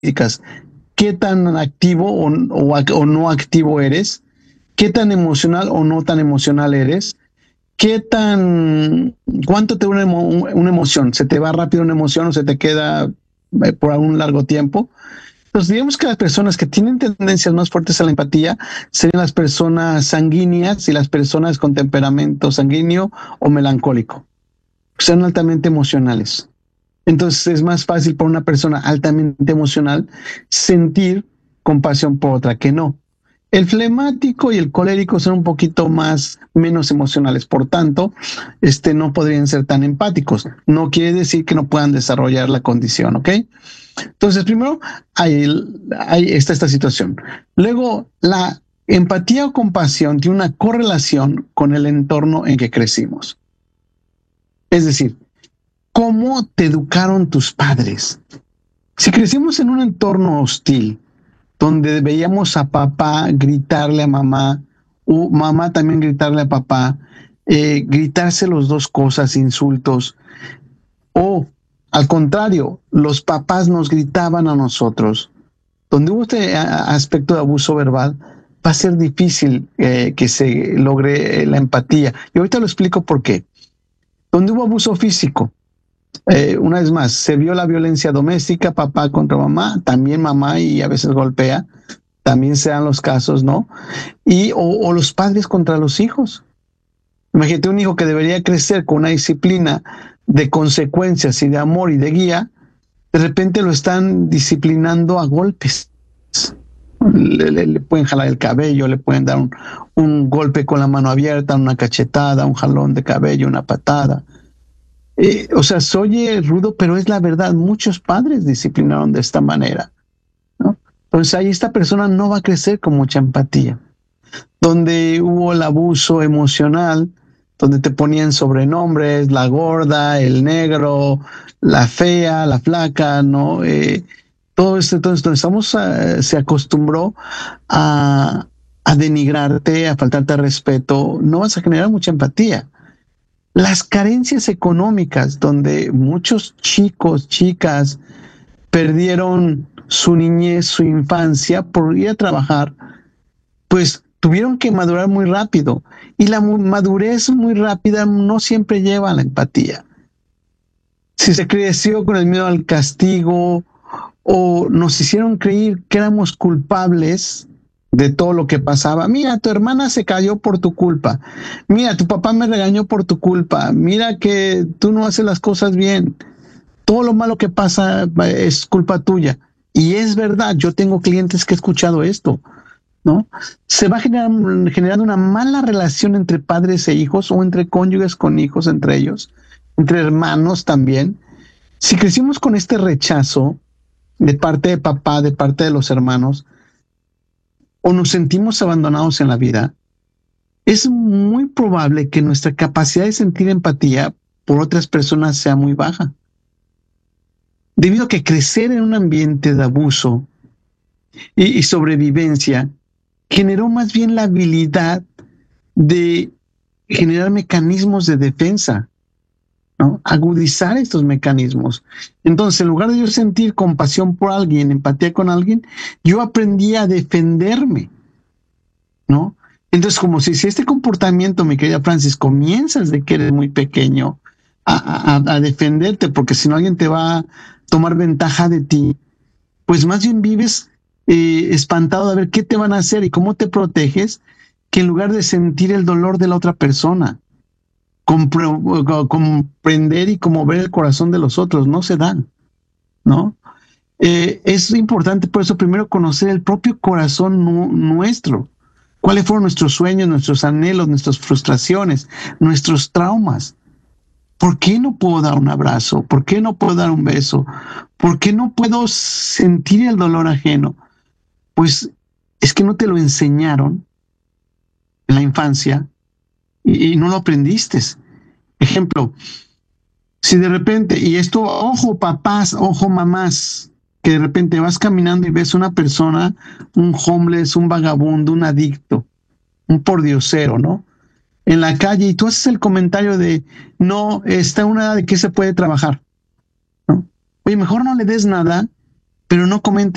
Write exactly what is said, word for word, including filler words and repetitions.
características. ¿Qué tan activo o, o, o no activo eres? ¿Qué tan emocional o no tan emocional eres? ¿Qué tan, cuánto te dura una, una emoción? ¿Se te va rápido una emoción o se te queda por un largo tiempo? Pues digamos que las personas que tienen tendencias más fuertes a la empatía serían las personas sanguíneas y las personas con temperamento sanguíneo o melancólico. Son altamente emocionales. Entonces es más fácil para una persona altamente emocional sentir compasión por otra que no. El flemático y el colérico son un poquito más, menos emocionales, por tanto, este, no podrían ser tan empáticos. No quiere decir que no puedan desarrollar la condición, ¿ok? Entonces, primero, hay, hay está esta situación. Luego, la empatía o compasión tiene una correlación con el entorno en que crecimos. Es decir, ¿cómo te educaron tus padres? Si crecimos en un entorno hostil, donde veíamos a papá gritarle a mamá, o mamá también gritarle a papá, eh, gritarse los dos cosas, insultos, o al contrario, los papás nos gritaban a nosotros, donde hubo este aspecto de abuso verbal, va a ser difícil eh, que se logre la empatía. Y ahorita lo explico por qué. Donde hubo abuso físico, Eh, una vez más, se vio la violencia doméstica, papá contra mamá, también mamá y a veces golpea, también se dan los casos, ¿no? Y, o, o los padres contra los hijos. Imagínate un hijo que debería crecer con una disciplina de consecuencias y de amor y de guía, de repente lo están disciplinando a golpes. Le, le, le pueden jalar el cabello, le pueden dar un, un golpe con la mano abierta, una cachetada, un jalón de cabello, una patada. Eh, o sea, se oye rudo, pero es la verdad. Muchos padres disciplinaron de esta manera, ¿no? Entonces ahí esta persona no va a crecer con mucha empatía. Donde hubo el abuso emocional, donde te ponían sobrenombres, la gorda, el negro, la fea, la flaca, ¿no? Eh, todo esto, entonces, donde estamos, uh, se acostumbró a, a denigrarte, a faltarte respeto, no vas a generar mucha empatía. Las carencias económicas, donde muchos chicos, chicas perdieron su niñez, su infancia por ir a trabajar, pues tuvieron que madurar muy rápido. Y la madurez muy rápida no siempre lleva a la empatía. Si se creció con el miedo al castigo o nos hicieron creer que éramos culpables de todo lo que pasaba. Mira, tu hermana se cayó por tu culpa. Mira, tu papá me regañó por tu culpa. Mira que tú no haces las cosas bien. Todo lo malo que pasa es culpa tuya. Y es verdad, yo tengo clientes que he escuchado esto, ¿no? Se va generar, generando una mala relación entre padres e hijos o entre cónyuges con hijos entre ellos, entre hermanos también. Si crecimos con este rechazo de parte de papá, de parte de los hermanos, o nos sentimos abandonados en la vida, es muy probable que nuestra capacidad de sentir empatía por otras personas sea muy baja. Debido a que crecer en un ambiente de abuso y, y sobrevivencia generó más bien la habilidad de generar mecanismos de defensa, ¿no? Agudizar estos mecanismos. Entonces, en lugar de yo sentir compasión por alguien, empatía con alguien, yo aprendí a defenderme, ¿no? Entonces, como si, si este comportamiento, mi querida Francis, comienzas de que eres muy pequeño a, a, a defenderte, porque si no alguien te va a tomar ventaja de ti, pues más bien vives eh, espantado de ver qué te van a hacer y cómo te proteges, que en lugar de sentir el dolor de la otra persona. Comprender y como ver el corazón de los otros, no se dan, ¿no? Eh, es importante por eso primero conocer el propio corazón nu nuestro, cuáles fueron nuestros sueños, nuestros anhelos, nuestras frustraciones, nuestros traumas. ¿Por qué no puedo dar un abrazo? ¿Por qué no puedo dar un beso? ¿Por qué no puedo sentir el dolor ajeno? Pues es que no te lo enseñaron en la infancia y, y no lo aprendiste. Ejemplo, si de repente, y esto, ojo papás, ojo mamás, que de repente vas caminando y ves una persona, un homeless, un vagabundo, un adicto, un pordiosero, ¿no? En la calle y tú haces el comentario de, no, está una edad de que se puede trabajar, ¿no? Oye, mejor no le des nada, pero no comentes.